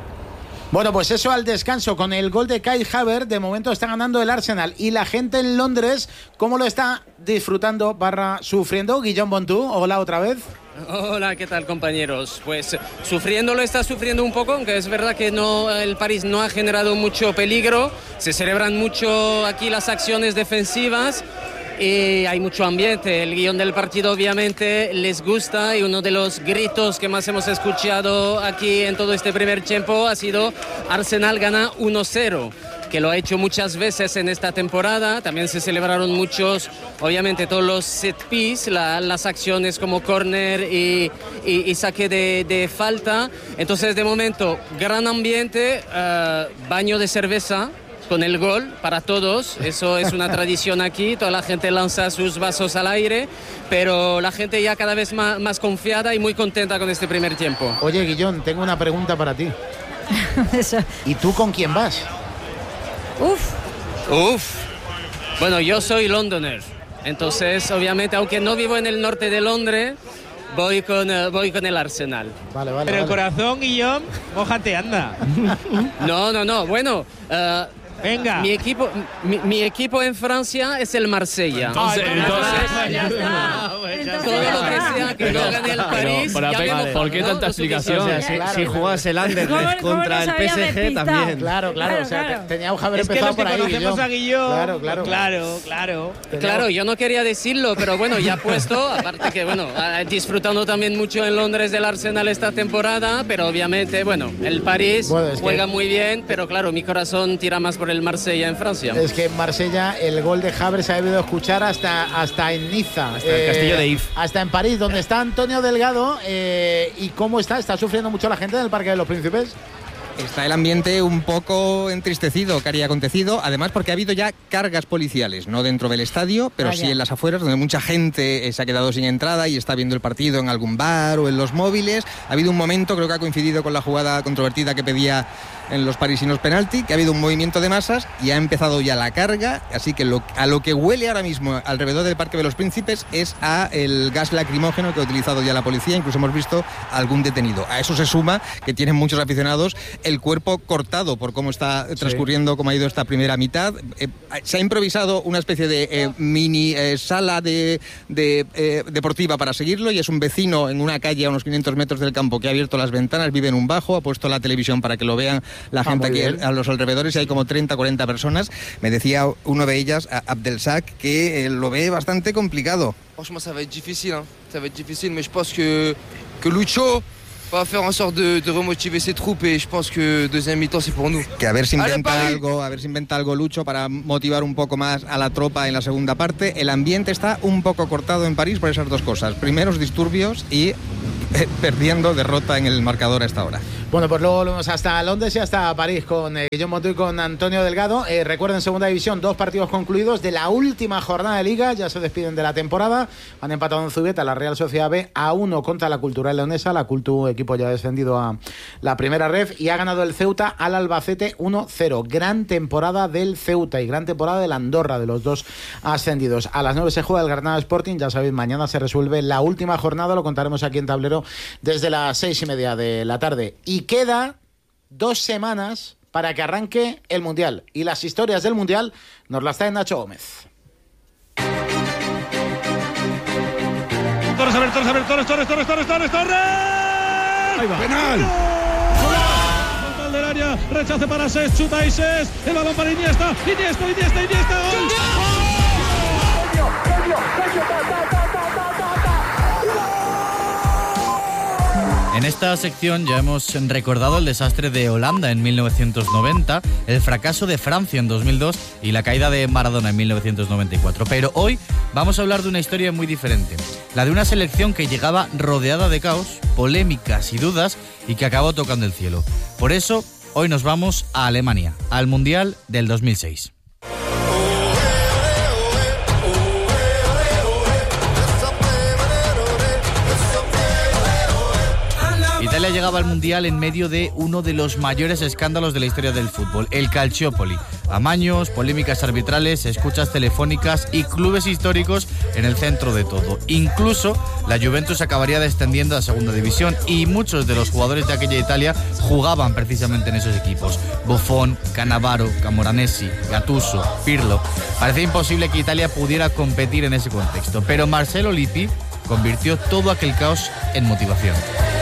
Bueno, pues eso al descanso, con el gol de Kai Havertz. De momento está ganando el Arsenal. Y la gente en Londres, ¿cómo lo está disfrutando barra sufriendo? Guillaume Bontú, hola otra vez. Hola, ¿qué tal, compañeros? Pues sufriendo lo está sufriendo un poco, aunque es verdad que no, el París no ha generado mucho peligro. Se celebran mucho aquí las acciones defensivas y hay mucho ambiente. El guión del partido obviamente les gusta, y uno de los gritos que más hemos escuchado aquí en todo este primer tiempo ha sido Arsenal gana uno cero, que lo ha hecho muchas veces en esta temporada. También se celebraron muchos, obviamente todos los set piece, la, las acciones como córner y, y, y saque de, de falta. Entonces de momento gran ambiente, uh, baño de cerveza con el gol para todos. Eso es una tradición aquí, toda la gente lanza sus vasos al aire, pero la gente ya cada vez más, más confiada y muy contenta con este primer tiempo. Oye, Guillón, tengo una pregunta para ti. ¿Y tú con quién vas? Uf. Uf. Bueno, yo soy londoner, entonces obviamente, aunque no vivo en el norte de Londres, voy con, uh, voy con el Arsenal. Vale, vale. Pero el vale. corazón, Guillaume, mójate, anda. No, no, no, bueno... Uh, Venga. Mi equipo, mi, mi equipo en Francia es el Marsella. Entonces, Ay, entonces, Ya está. Entonces todo ya lo que está. sea que no gane el París, Pero, ya pero, vemos, ¿por qué ¿no? tanta Lo suficiente. explicación? O sea, si, Claro, si claro. jugase el ¿Cómo- Anderlecht cómo contra nos el había P S G despistado? también. Claro, claro, Claro, o sea, claro. te- tenía que haber Es que empezado los que por ahí, conocemos Guillón. a Guillón. Claro, claro. Claro, claro. Claro, yo no quería decirlo, pero bueno, ya puesto, aparte que bueno, eh, disfrutando también mucho en Londres del Arsenal esta temporada, pero obviamente, bueno, el París Bueno, es juega que- muy bien, pero claro, mi corazón tira más por el Marsella en Francia. Es que en Marsella el gol de Havertz se ha debido escuchar hasta, hasta en Niza. Hasta el castillo de If. Hasta en París, donde está Antonio Delgado. Eh, ¿Y cómo está? ¿Está sufriendo mucho la gente en el Parque de los Príncipes? Está el ambiente un poco entristecido, que haría acontecido, además porque ha habido ya cargas policiales, no dentro del estadio, pero Vaya. sí en las afueras, donde mucha gente eh, se ha quedado sin entrada y está viendo el partido en algún bar o en los móviles. Ha habido un momento, creo que ha coincidido con la jugada controvertida que pedía en los parisinos penalti, que ha habido un movimiento de masas y ha empezado ya la carga, así que lo, a lo que huele ahora mismo alrededor del Parque de los Príncipes es a el gas lacrimógeno que ha utilizado ya la policía, incluso hemos visto algún detenido. A eso se suma que tienen muchos aficionados el cuerpo cortado por cómo está transcurriendo, sí. cómo ha ido esta primera mitad. Eh, se ha improvisado una especie de eh, mini eh, sala de, de eh, deportiva para seguirlo, y es un vecino en una calle a unos quinientos metros del campo que ha abierto las ventanas, vive en un bajo, ha puesto la televisión para que lo vean la gente ah, aquí bien. a los alrededores, y hay como treinta, cuarenta personas. Me decía uno de ellas, Abdelsak, que eh, lo ve bastante complicado. Franchement, ça va être difficile, hein. Ça va être difficile, mais je pense que, que Lucho va faire en sorte de, de remotiver ses troupes, et je pense que deuxième mi-temps c'est pour nous. Que a ver si inventa algo, a ver si inventa algo Lucho para motivar un poco más a la tropa en la segunda parte. El ambiente está un poco cortado en París por esas dos cosas: primeros disturbios y eh, perdiendo derrota en el marcador a esta hora. Bueno, pues luego volvemos hasta Londres y hasta París con eh, John Montoy y con Antonio Delgado. Eh, recuerden, segunda división, dos partidos concluidos de la última jornada de Liga. Ya se despiden de la temporada. Han empatado en Zubieta la Real Sociedad B a uno contra la Cultural Leonesa. La Cultu, equipo ya descendido a la primera ref, y ha ganado el Ceuta al Albacete uno cero. Gran temporada del Ceuta y gran temporada del Andorra, de los dos ascendidos. A las nueve se juega el Granada Sporting. Ya sabéis, mañana se resuelve la última jornada. Lo contaremos aquí en Tablero desde las seis y media de la tarde. Y Y queda dos semanas para que arranque el Mundial. Y las historias del Mundial nos las trae Nacho Gómez. Torres, a ver, Torres, a ver, Torres, Torres, Torres, Torres, Torres, Torres. Ahí va. Penal. Total del área, rechace para Ses, chuta y Ses. El balón para Iniesta, Iniesta, Iniesta, Iniesta. ¡Gol! En esta sección ya hemos recordado el desastre de Holanda en mil novecientos noventa, el fracaso de Francia en dos mil dos y la caída de Maradona en mil novecientos noventa y cuatro. Pero hoy vamos a hablar de una historia muy diferente, la de una selección que llegaba rodeada de caos, polémicas y dudas, y que acabó tocando el cielo. Por eso, hoy nos vamos a Alemania, al Mundial del dos mil seis. Italia llegaba al Mundial en medio de uno de los mayores escándalos de la historia del fútbol, el Calciopoli. Amaños, polémicas arbitrales, escuchas telefónicas y clubes históricos en el centro de todo. Incluso la Juventus acabaría descendiendo a segunda división, y muchos de los jugadores de aquella Italia jugaban precisamente en esos equipos. Buffon, Cannavaro, Camoranesi, Gattuso, Pirlo. Parecía imposible que Italia pudiera competir en ese contexto, pero Marcelo Lippi convirtió todo aquel caos en motivación.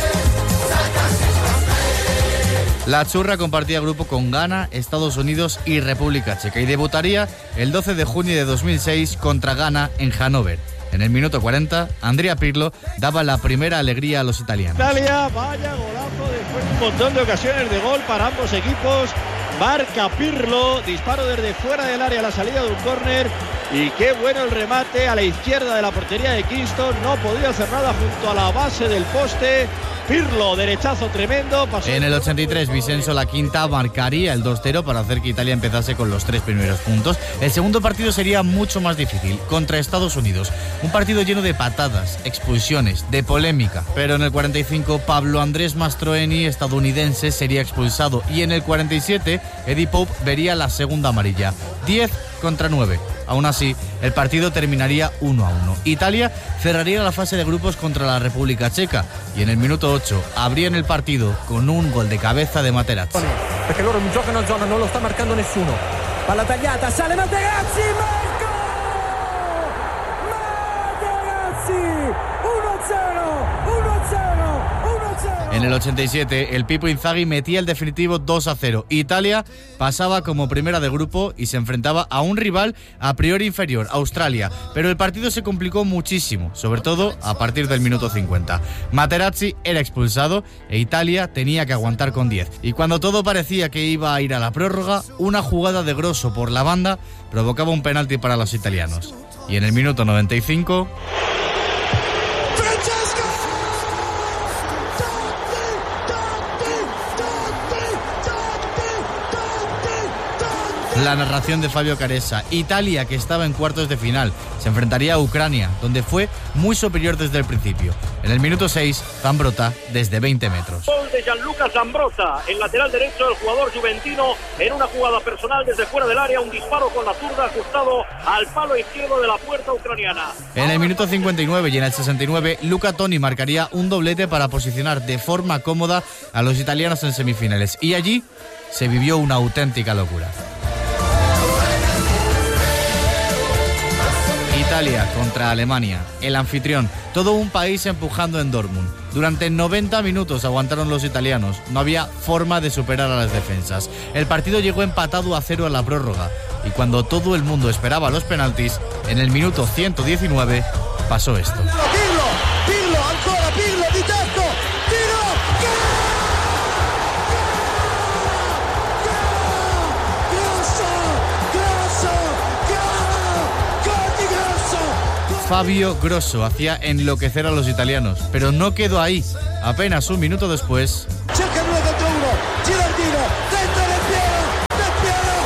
La Azzurra compartía grupo con Ghana, Estados Unidos y República Checa, y debutaría el doce de junio de dos mil seis contra Ghana en Hannover. En el minuto cuarenta, Andrea Pirlo daba la primera alegría a los italianos. Italia, vaya golazo, después de un montón de ocasiones de gol para ambos equipos. Marca Pirlo, disparo desde fuera del área a la salida de un córner, y qué bueno el remate a la izquierda de la portería de Kingston. No podía hacer nada junto a la base del poste. Pirlo, derechazo tremendo. Pasó. En el ochenta y tres, Vicenzo La Quinta marcaría el dos cero para hacer que Italia empezase con los tres primeros puntos. El segundo partido sería mucho más difícil, contra Estados Unidos. Un partido lleno de patadas, expulsiones, de polémica. Pero en el cuarenta y cinco, Pablo Andrés Mastroeni, estadounidense, sería expulsado. Y en el cuarenta y siete, Eddie Pope vería la segunda amarilla. diez contra nueve. Aún así, el partido terminaría uno a uno. Italia cerraría la fase de grupos contra la República Checa, y en el minuto ocho abrían el partido con un gol de cabeza de Materazzi. Perché loro giocano a zona, non lo sta marcando nessuno. Palla tagliata, sale Materazzi, Marco! Materazzi! uno cero, uno cero, uno cero. En el ochenta y siete, el Pipo Inzaghi metía el definitivo dos a cero. Italia pasaba como primera de grupo y se enfrentaba a un rival a priori inferior, Australia. Pero el partido se complicó muchísimo, sobre todo a partir del minuto cincuenta. Materazzi era expulsado e Italia tenía que aguantar con diez. Y cuando todo parecía que iba a ir a la prórroga, una jugada de Grosso por la banda provocaba un penalti para los italianos. Y en el minuto noventa y cinco... la narración de Fabio Caressa. Italia, que estaba en cuartos de final, se enfrentaría a Ucrania, donde fue muy superior desde el principio. En el minuto seis, Zambrotta desde veinte metros. Gol de Gianluca Zambrotta, el lateral derecho, el jugador juventino, en una jugada personal desde fuera del área, un disparo con la zurda ajustado al palo izquierdo de la puerta ucraniana. En el minuto cincuenta y nueve y en el sesenta y nueve, Luca Toni marcaría un doblete para posicionar de forma cómoda a los italianos en semifinales. Y allí se vivió una auténtica locura. Italia contra Alemania, el anfitrión, todo un país empujando en Dortmund. Durante noventa minutos aguantaron los italianos, no había forma de superar a las defensas. El partido llegó empatado a cero a la prórroga y cuando todo el mundo esperaba los penaltis, en el minuto ciento diecinueve pasó esto. Pirlo, Pirlo, ancora Pirlo di testa, tiro, Fabio Grosso hacía enloquecer a los italianos, pero no quedó ahí. Apenas un minuto después, cerca due contro uno, Girardino, dentro del Piero, del Piero.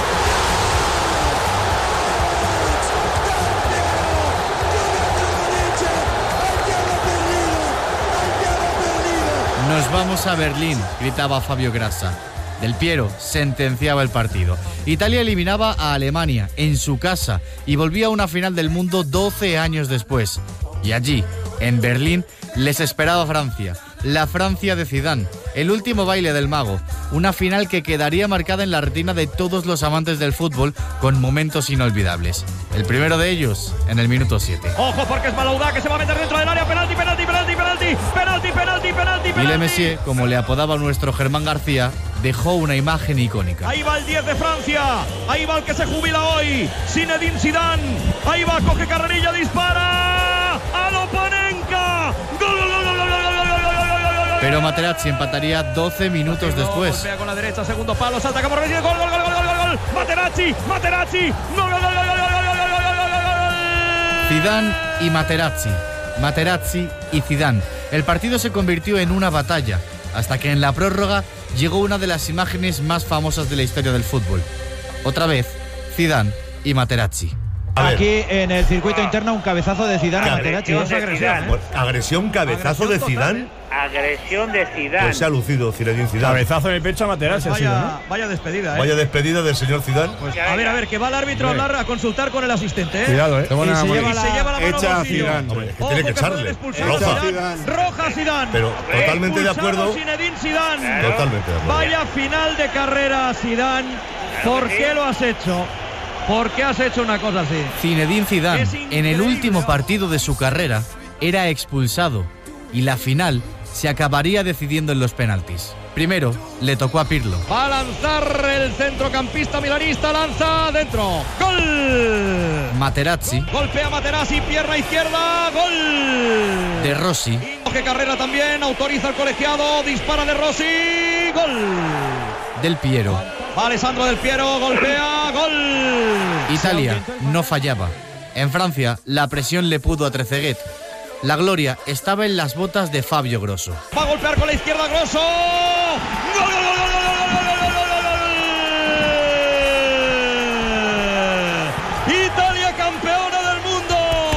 nos vamos a Berlín, gritaba Fabio Grassa. Del Piero sentenciaba el partido. Italia eliminaba a Alemania en su casa y volvía a una final del mundo doce años después. Y allí, en Berlín, les esperaba Francia. La Francia de Zidane, el último baile del mago. Una final que quedaría marcada en la retina de todos los amantes del fútbol con momentos inolvidables. El primero de ellos, en el minuto siete. Ojo porque es Malaudá que se va a meter dentro del área. Penalti, penalti, penalti, penalti, penalti, penalti, penalti, Y Le penalti. Messier, como le apodaba nuestro Germán García, dejó una imagen icónica. Ahí va el diez de Francia. Ahí va el que se jubila hoy. Zinedine Zidane. Ahí va, coge carrerilla, dispara. A Lopanenka. Gol, gol, gol, gol, gol, gol, gol, gol, gol, gol. Pero Materazzi empataría doce minutos después. Golpea con la derecha, segundo palo, salta Camorresi, gol, gol, gol, gol, gol, gol, gol. Materazzi, Materazzi. Gol, gol, gol, gol, gol, gol, gol, gol, gol, gol, gol. Zidane y Materazzi. Materazzi y Zidane. El partido se convirtió en una batalla, hasta que en la prórroga llegó una de las imágenes más famosas de la historia del fútbol. Otra vez, Zidane y Materazzi. Aquí en el circuito interno un cabezazo de Zidane a Materazzi. Agresión Es de agresión, Zidane. ¿eh? Agresión, cabezazo de Zidane. Agresión de Zidane. Pues se ha lucido Zinedine Zidane. Cabezazo en el pecho a Materazzi ha Vaya, sido, ¿no? vaya despedida, ¿eh? Vaya despedida del señor Zidane. Pues, a ver, a ver, que va el árbitro a hablar, a consultar con el asistente, ¿eh? Cuidado, ¿eh? Y se, lleva la, y se lleva la mano Echa al a bolsillo. Zidane. Hombre, es que Ojo, tiene que puede echarle. expulsar a Roja. Zidane. Roja Zidane. Pero totalmente de Expulsado acuerdo. Zinedine Zidane. Totalmente de acuerdo. Vaya final de carrera, Zidane. ¿Por qué lo has hecho? ¿Por qué has hecho una cosa así? Zinedine Zidane, Es en el último partido de su carrera, era expulsado y la final se acabaría decidiendo en los penaltis. Primero, le tocó a Pirlo. Va a lanzar el centrocampista milanista, lanza dentro. ¡Gol! Materazzi, Golpea Materazzi, pierna izquierda, gol. De Rossi, Coge carrera también, autoriza el colegiado, dispara de Rossi, gol. Del Piero. Va Alessandro Del Piero, golpea, gol. Italia no fallaba. En Francia, la presión le pudo a Trezeguet. La gloria estaba en las botas de Fabio Grosso. Va a golpear con la izquierda Grosso. ¡Gol, gol, gol, gol, gol, gol, gol, gol, gol, gol! Italia campeona del mundo.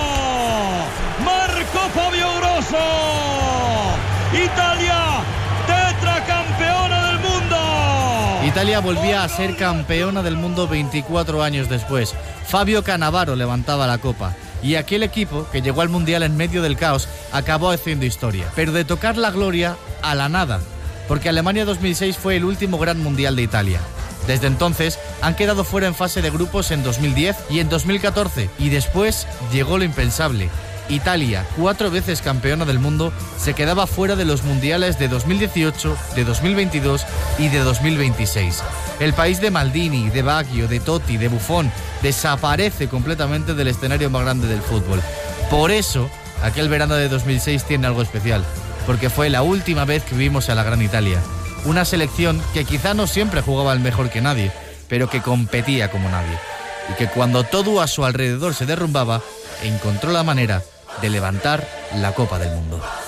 Marcó Fabio Grosso. Italia tetracampeona del mundo. Italia volvía a ser campeona del mundo veinticuatro años después. Fabio Cannavaro levantaba la copa. Y aquel equipo, que llegó al Mundial en medio del caos, acabó haciendo historia. Pero de tocar la gloria a la nada, porque Alemania dos mil seis fue el último gran Mundial de Italia. Desde entonces han quedado fuera en fase de grupos en dos mil diez y en dos mil catorce. Y después llegó lo impensable. Italia, cuatro veces campeona del mundo, se quedaba fuera de los mundiales de dos mil dieciocho, de dos mil veintidós y de dos mil veintiséis. El país de Maldini, de Baggio, de Totti, de Buffon desaparece completamente del escenario más grande del fútbol. Por eso, aquel verano de dos mil seis tiene algo especial, porque fue la última vez que vimos a la Gran Italia. Una selección que quizá no siempre jugaba al mejor que nadie, pero que competía como nadie. Y que cuando todo a su alrededor se derrumbaba, encontró la manera de levantar la Copa del Mundo.